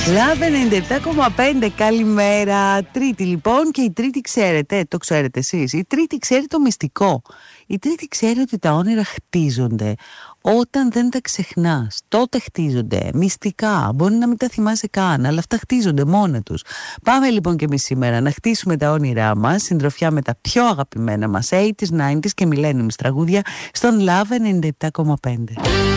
Love 97,5, καλημέρα. Τρίτη λοιπόν, και η Τρίτη ξέρετε, το ξέρετε εσείς, η Τρίτη ξέρει το μυστικό. Η Τρίτη ξέρει ότι τα όνειρα χτίζονται όταν δεν τα ξεχνάς. Τότε χτίζονται μυστικά, μπορεί να μην τα θυμάσαι καν, αλλά αυτά χτίζονται μόνα τους. Πάμε λοιπόν και εμείς σήμερα να χτίσουμε τα όνειρά μας, συντροφιά με τα πιο αγαπημένα μας 80s, 90s και millenniums τραγούδια στον Love 97,5.